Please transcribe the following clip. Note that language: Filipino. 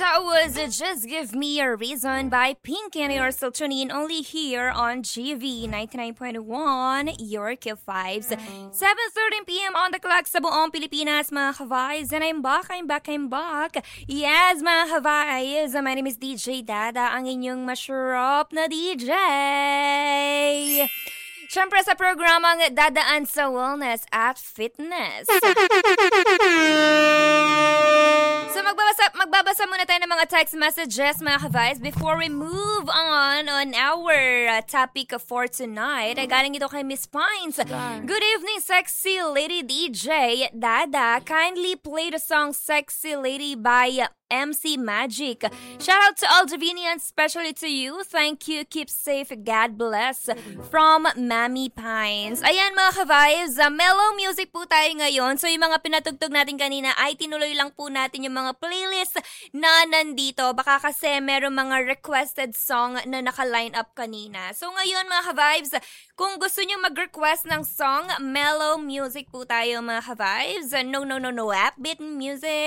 That was Just Give Me a Reason by Pink, and you're still tuning in only here on GV 99.1, your K5s. 7:13 p.m. on the clock sa buong Pilipinas, mga ka-vibes. And I'm back. Yes, mga ka-vibes. My name is DJ Dada, ang inyong masarap na DJ. Siyempre sa programang dadaan sa wellness at fitness. So magbabasa muna tayo ng mga text messages, mga ka-vibes, before we move on our topic for tonight. Galing ito kay Miss Pines. Good evening, sexy lady DJ Dada. Kindly play the song Sexy Lady by MC Magic. Shout out to all Divinians, especially to you. Thank you. Keep safe. God bless. From Mami Pines. Ayan, mga ka-vibes, mellow music po tayo ngayon. So yung mga pinatugtog natin kanina ay tinuloy lang po natin yung mga playlist na nandito. Baka kasi meron mga requested song na naka-line up kanina. So ngayon, mga ka-vibes, kung gusto nyo mag-request ng song, mellow music po tayo, mga ka-vibes. No, upbeat music.